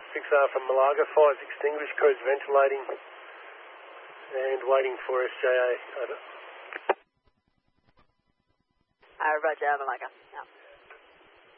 6R from Malaga, fires extinguished, crews ventilating and waiting for SJA. Over. Roger, Malaga. Yeah.